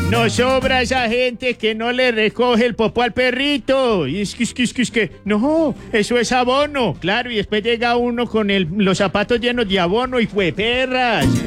No sobra esa gente que no le recoge el popó al perrito. Y es que, no, eso es abono. Claro, y después llega uno con los zapatos llenos de abono y fue perras.